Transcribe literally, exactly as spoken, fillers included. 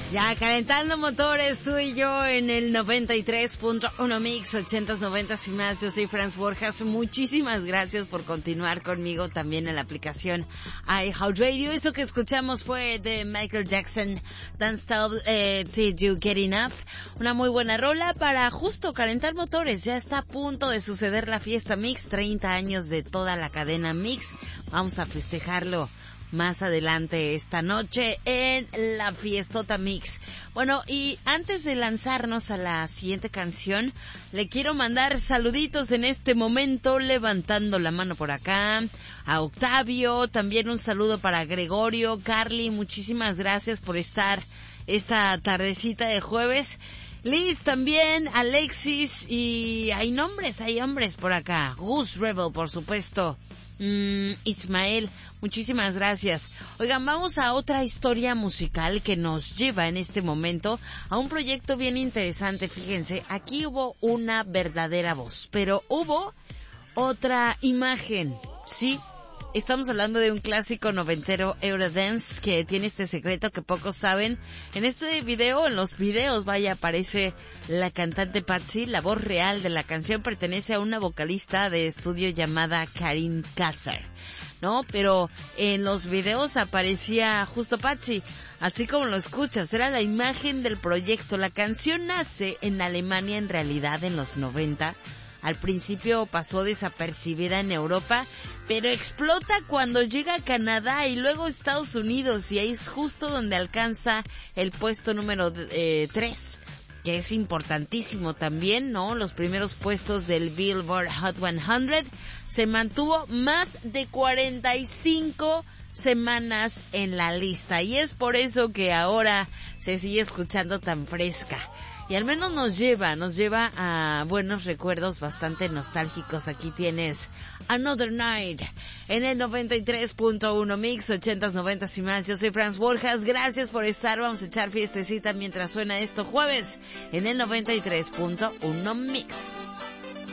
Ya calentando motores, tú y yo en el noventa y tres punto uno Mix, ochentas, noventas y más. Yo soy Franz Borjas. Muchísimas gracias por continuar conmigo también en la aplicación iHeartRadio. Eso que escuchamos fue de Michael Jackson, Don't Stop eh, Till You Get Enough. Una muy buena rola para justo calentar motores. Ya está a punto de suceder la fiesta Mix, treinta años de toda la cadena Mix. Vamos a festejarlo más adelante esta noche en la Fiestota Mix. Bueno, y antes de lanzarnos a la siguiente canción, le quiero mandar saluditos en este momento, levantando la mano por acá, a Octavio, también un saludo para Gregorio, Carly, muchísimas gracias por estar esta tardecita de jueves. Liz también, Alexis, y hay nombres, hay hombres por acá. Gus Rebel, por supuesto. Mm, Ismael, muchísimas gracias. Oigan, vamos a otra historia musical que nos lleva en este momento a un proyecto bien interesante. Fíjense, aquí hubo una verdadera voz, pero hubo otra imagen, ¿sí? Estamos hablando de un clásico noventero Eurodance que tiene este secreto que pocos saben. En este video, en los videos, vaya, aparece la cantante Patsy. La voz real de la canción pertenece a una vocalista de estudio llamada Karin Kasser, ¿no? Pero en los videos aparecía justo Patsy, así como lo escuchas, era la imagen del proyecto. La canción nace en Alemania en realidad en los noventa. Al principio pasó desapercibida en Europa, pero explota cuando llega a Canadá y luego a Estados Unidos, y ahí es justo donde alcanza el puesto número eh, tres, que es importantísimo también, ¿no? Los primeros puestos del Billboard Hot cien se mantuvo más de cuarenta y cinco semanas en la lista, y es por eso que ahora se sigue escuchando tan fresca. Y al menos nos lleva, nos lleva a buenos recuerdos bastante nostálgicos. Aquí tienes Another Night en el noventa y tres punto uno Mix, ochentas, noventas y más. Yo soy Franz Borjas, gracias por estar. Vamos a echar fiestecita mientras suena esto jueves en el noventa y tres punto uno Mix.